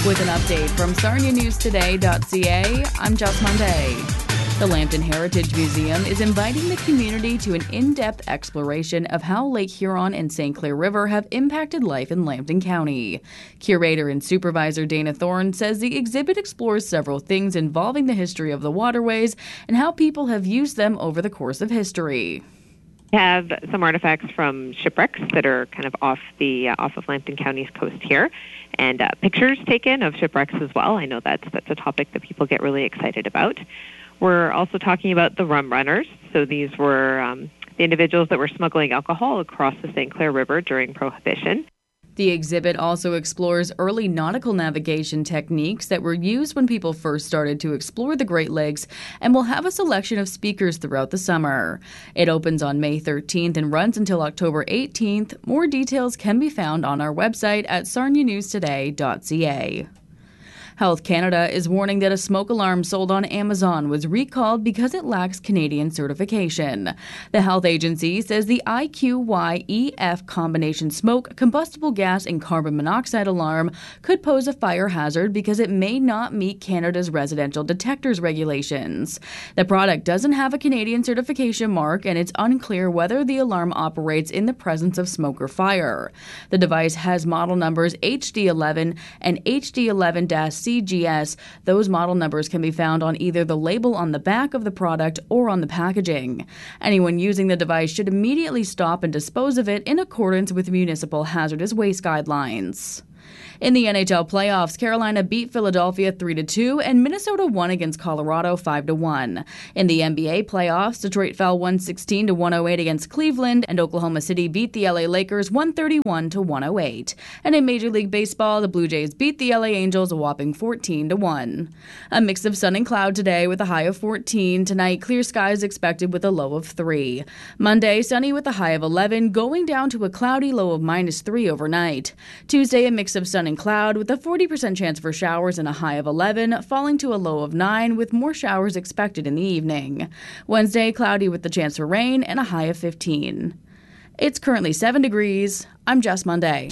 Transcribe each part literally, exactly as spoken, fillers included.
With an update from Sarnia News Today dot C A, I'm Jess Monday. The Lambton Heritage Museum is inviting the community to an in-depth exploration of how Lake Huron and Saint Clair River have impacted life in Lambton County. Curator and supervisor Dana Thorne says the exhibit explores several things involving the history of the waterways and how people have used them over the course of history. We have some artifacts from shipwrecks that are kind of off the uh, off of Lambton County's coast here, and uh, pictures taken of shipwrecks as well. I know that's that's a topic that people get really excited about. We're also talking about the rum runners. So these were um, the individuals that were smuggling alcohol across the Saint Clair River during Prohibition. The exhibit also explores early nautical navigation techniques that were used when people first started to explore the Great Lakes, and will have a selection of speakers throughout the summer. It opens on May thirteenth and runs until October eighteenth. More details can be found on our website at Sarnia News Today dot C A. Health Canada is warning that a smoke alarm sold on Amazon was recalled because it lacks Canadian certification. The health agency says the I Q Y E F combination smoke, combustible gas, and carbon monoxide alarm could pose a fire hazard because it may not meet Canada's residential detectors regulations. The product doesn't have a Canadian certification mark, and it's unclear whether the alarm operates in the presence of smoke or fire. The device has model numbers H D eleven and H D eleven C G S. Those model numbers can be found on either the label on the back of the product or on the packaging. Anyone using the device should immediately stop and dispose of it in accordance with municipal hazardous waste guidelines. In the N H L playoffs, Carolina beat Philadelphia three to two and Minnesota won against Colorado five to one. In the N B A playoffs, Detroit fell one sixteen to one oh eight against Cleveland, and Oklahoma City beat the L A Lakers one thirty-one to one oh eight. And in Major League Baseball, the Blue Jays beat the L A Angels a whopping fourteen to one. A mix of sun and cloud today with a high of fourteen. Tonight, clear skies expected with a low of three. Monday, sunny with a high of eleven, going down to a cloudy low of minus three overnight. Tuesday, a mix of sun and cloud with a forty percent chance for showers and a high of eleven, falling to a low of nine with more showers expected in the evening. Wednesday, cloudy with the chance for rain and a high of fifteen. It's currently seven degrees. I'm Jess Monday.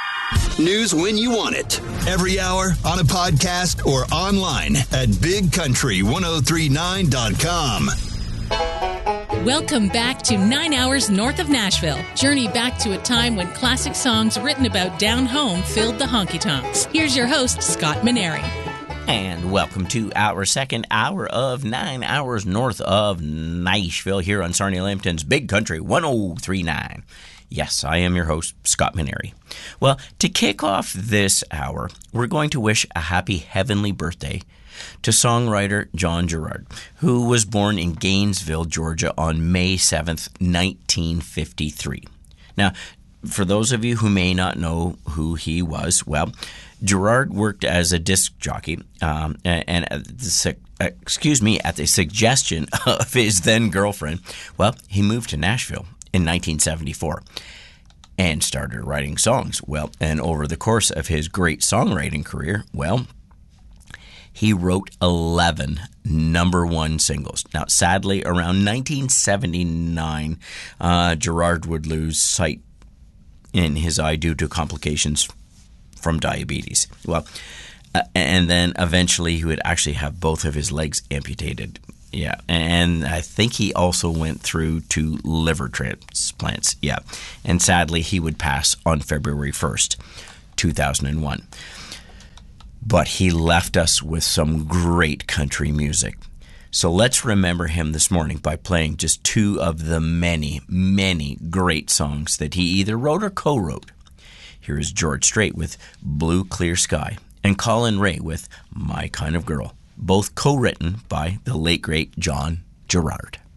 News when you want it. Every hour, on a podcast, or online at big country ten thirty-nine dot com. Welcome back to Nine Hours North of Nashville. Journey back to a time when classic songs written about down home filled the honky-tonks. Here's your host, Scott Maneri. And welcome to our second hour of Nine Hours North of Nashville here on Sarnia Lambton's Big Country ten thirty-nine. Yes, I am your host, Scott Maneri. Well, to kick off this hour, we're going to wish a happy heavenly birthday to songwriter John Gerard, who was born in Gainesville, Georgia on May seventh, nineteen fifty-three. Now, for those of you who may not know who he was, well, Gerard worked as a disc jockey, um, and, and at the, uh, excuse me, at the suggestion of his then girlfriend, well, he moved to Nashville in nineteen seventy-four and started writing songs. Well, and over the course of his great songwriting career, well, he wrote eleven number one singles. Now, sadly, around nineteen seventy-nine, uh, Gerard would lose sight in his eye due to complications from diabetes. Well, uh, and then eventually he would actually have both of his legs amputated. Yeah, and I think he also went through two liver transplants. Yeah, and sadly he would pass on February first, two thousand one. But he left us with some great country music. So let's remember him this morning by playing just two of the many, many great songs that he either wrote or co-wrote. Here is George Strait with Blue Clear Sky and Colin Ray with My Kind of Girl, both co-written by the late, great John Gerard.